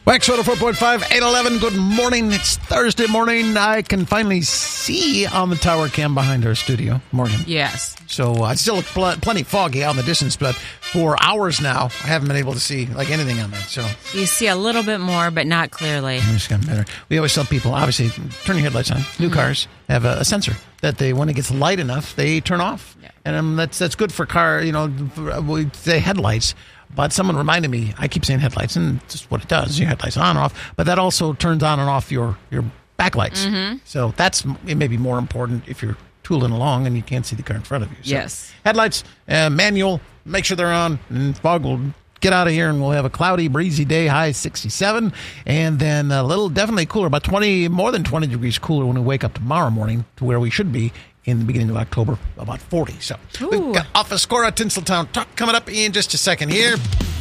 Wax 104.5, 811. Good morning. It's Thursday morning. I can finally see on the tower cam behind our studio. Morgan. Yes. So it's still plenty foggy out in the distance, but for hours now, I haven't been able to see like anything on that. So you see a little bit more, but not clearly. It's gotten better. We always tell people, obviously, turn your headlights on. New cars have a sensor that they, when it gets light enough, they turn off. Yeah. And that's good for car, we say headlights. But someone reminded me, I keep saying headlights, and just what it does, your headlights on and off, but that also turns on and off your backlights. Mm-hmm. So it may be more important if you're tooling along and you can't see the car in front of you. So yes. Headlights, manual, make sure they're on, and fog will get out of here, and we'll have a cloudy, breezy day, high 67, and then a little definitely cooler, about more than 20 degrees cooler when we wake up tomorrow morning to where we should be in the beginning of October, about 40. So we've got Office Score at Tinseltown Talk coming up in just a second here.